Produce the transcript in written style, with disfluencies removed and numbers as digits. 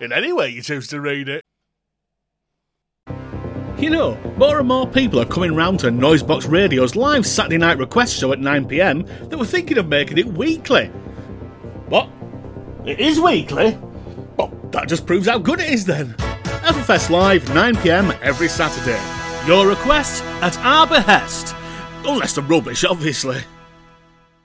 in any way you choose to read it. You know, more and more people are coming round to Noisebox Radio's live Saturday night request show at 9pm that were thinking of making it weekly. What? It is weekly? Well, that just proves how good it is then. Everfest Live, 9pm every Saturday. Your request at our behest. Unless they're rubbish, obviously.